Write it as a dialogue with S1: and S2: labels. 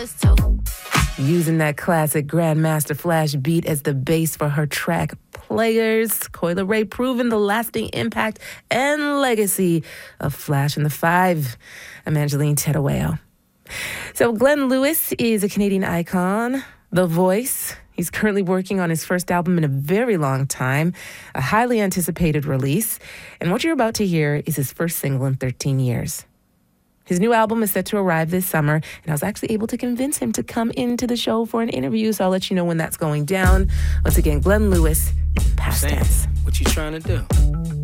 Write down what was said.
S1: players too.
S2: Using that classic Grandmaster Flash beat as the bass for her track Players, Coi Leray proving the lasting impact and legacy of Flash and the Five. I'm Angeline Terueo. So Glenn Lewis is a Canadian icon, the voice. He's currently working on his first album in a very long time, a highly anticipated release. And what you're about to hear is his first single in 13 years. His new album is set to arrive this summer, and I was actually able to convince him to come into the show for an interview, so I'll let you know when that's going down. Once again, Glenn Lewis, Past Tense.
S3: What you trying to do?